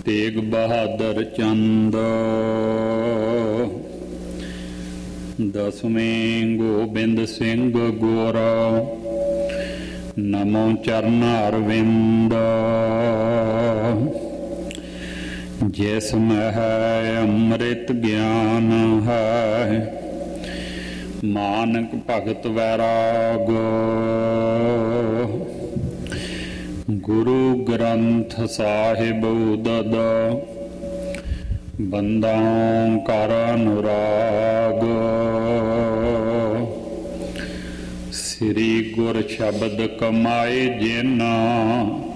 ਤੇਗ ਬਹਾਦਰ ਚੰਦ। ਦਸਵੇਂ ਗੋਬਿੰਦ ਸਿੰਘ ਗੁਰ, ਨਮੋ ਚਰਨ ਅਰਵਿੰਦ। ਜਿਸ ਮਹਿ ਅੰਮ੍ਰਿਤ ਗਿਆਨ ਹੈ, ਮਾਨਕ ਭਗਤ ਵੈਰਾਗ। ਗੁਰੂ ਗ੍ਰੰਥ ਸਾਹਿਬ ਉਦਦ, ਬੰਦਾ ਕਰ ਅਨੁਰਾਗ। ਸ੍ਰੀ ਗੁਰ ਸ਼ਬਦ ਕਮਾਏ ਜਿਨ,